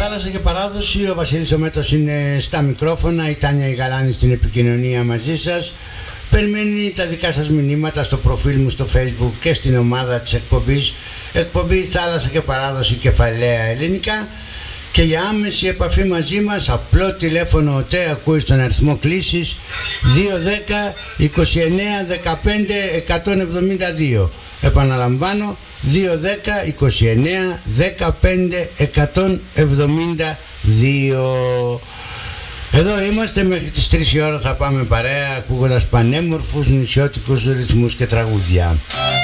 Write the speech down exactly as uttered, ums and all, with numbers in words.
Θάλασσα και Παράδοση, ο Βασίλης ο Μέτος είναι στα μικρόφωνα, η Τάνια η Γαλάνη στην επικοινωνία μαζί σας. Περιμένει τα δικά σας μηνύματα στο προφίλ μου στο Facebook και στην ομάδα της εκπομπής, εκπομπή Θάλασσα και Παράδοση κεφαλαία ελληνικά. Και για άμεση επαφή μαζί μας, απλό τηλέφωνο ΟΤΕ, ακούει στον αριθμό κλήσης δύο ένα μηδέν είκοσι εννέα δεκαπέντε εκατόν εβδομήντα δύο. Επαναλαμβάνω, δύο ένα είκοσι εννέα δεκαπέντε εκατόν εβδομήντα δύο. Εδώ είμαστε μέχρι τις τρεις η ώρα, θα πάμε παρέα ακούγοντας πανέμορφους νησιώτικους ρυθμούς και τραγούδια.